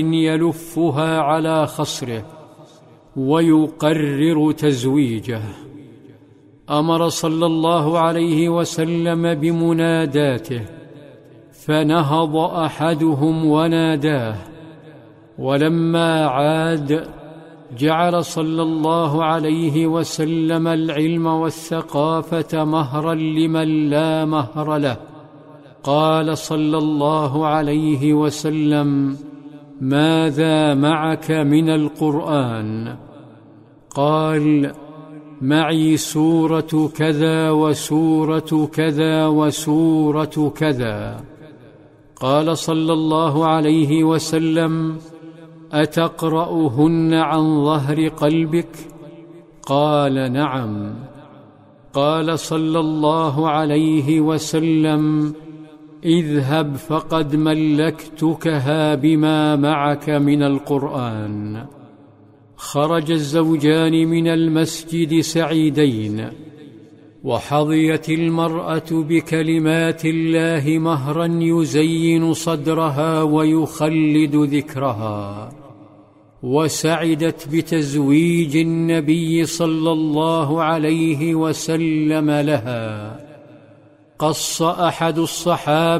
يلفها على خصره ويقرر تزويجه. أمر صلى الله عليه وسلم بمناداته، فنهض أحدهم وناداه، ولما عاد جعل صلى الله عليه وسلم العلم والثقافة مهرا لمن لا مهر له. قال صلى الله عليه وسلم: ماذا معك من القرآن؟ قال: معي سورة كذا وسورة كذا وسورة كذا. قال صلى الله عليه وسلم: أتقرأهن عن ظهر قلبك؟ قال: نعم. قال صلى الله عليه وسلم: اذهب فقد ملكتكها بما معك من القرآن. خرج الزوجان من المسجد سعيدين، وحظيت المرأة بكلمات الله مهرا يزين صدرها ويخلد ذكرها، وسعدت بتزويج النبي صلى الله عليه وسلم لها. قص أحد الصحابة